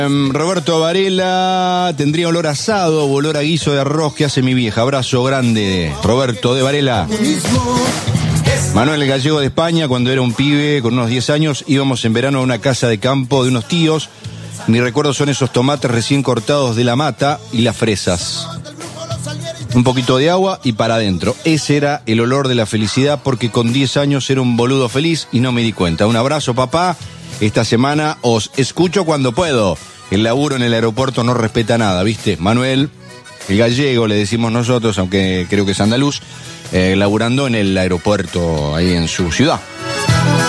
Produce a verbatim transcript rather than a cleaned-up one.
Um, Roberto Varela, tendría olor a asado o olor a guiso de arroz que hace mi vieja. Abrazo grande, Roberto de Varela. Manuel, el gallego de España, cuando era un pibe con unos diez años, íbamos en verano a una casa de campo de unos tíos. Mi recuerdo son esos tomates recién cortados de la mata y las fresas. Un poquito de agua y para adentro. Ese era el olor de la felicidad, porque con diez años era un boludo feliz y no me di cuenta. Un abrazo, papá. Esta semana os escucho cuando puedo. El laburo en el aeropuerto no respeta nada, ¿viste? Manuel, el gallego, le decimos nosotros, aunque creo que es andaluz, eh, laburando en el aeropuerto ahí en su ciudad.